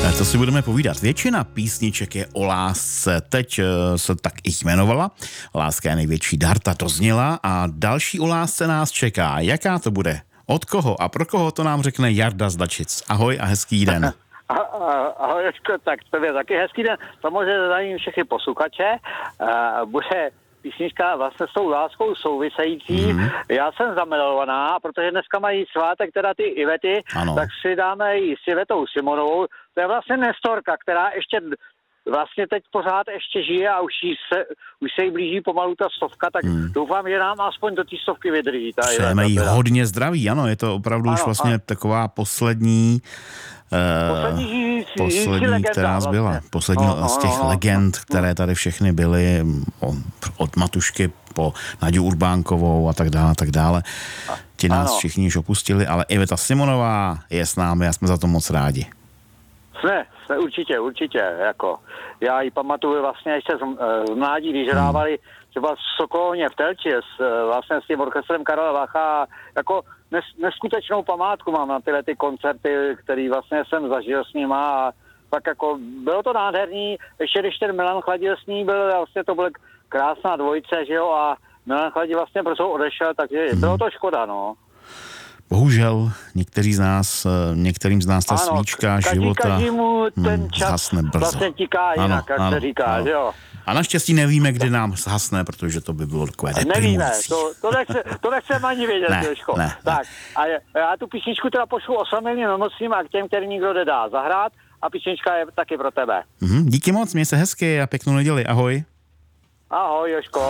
Co si budeme povídat? Většina písniček je o lásce. Teď se tak i jmenovala. Láska je největší dar, ta to zněla a další o lásce nás čeká. Jaká to bude? Od koho a pro koho, to nám řekne Jarda z Dačic. Ahoj a hezký den. Ahoj, Jožko, tak to je taky hezký den. Samozřejmě zajímavé všechny posluchače. Bude písnička vlastně s tou láskou související. Já jsem zamilovaná, protože dneska mají svátek teda ty Ivety, Ano. tak si dáme i s Ivetou Simonovou. To je vlastně Nestorka, která ještě vlastně teď pořád ještě žije a už se jí blíží pomalu ta 100, tak doufám, že nám aspoň do té 100 vydrží. Přejeme jí hodně zdraví, ano, je to opravdu už vlastně taková poslední, která zbyla. Vlastně. Poslední z těch legend, které tady všechny byly, od Matušky po Naďu Urbánkovou a tak dále. Ti nás všichni již opustili, ale Iveta Simonová je s námi a jsme za to moc rádi. Jsme určitě, jako. Já ji pamatuju vlastně ještě z mládí, když hrávali třeba v Sokolovně v Telči, vlastně s tím orchestrem Karla Vacha, jako neskutečnou památku mám na tyhle ty koncerty, který vlastně jsem zažil s nima a tak jako bylo to nádherný, ještě když ten Milan Chladil s ní byl, vlastně to byla krásná dvojice, že jo, a Milan Chladil vlastně brzo odešel, takže bylo to škoda, no. Bohužel některým z nás ta svíčka života každému ten čas zhasne brzo. Vlastně tiká jinak, jak se říká, že jo. A naštěstí nevíme, kdy nám zhasne, protože to by bylo takové deprimující. Nevíme, to nechceme ani vědět, Jožko. Tak, a já tu písničku teda pošlu osamělým nemocným a k těm, který nikdo nedá zahrát a písnička je taky pro tebe. Díky moc, měj se hezky a pěknou neděli, ahoj. Ahoj, Jožko.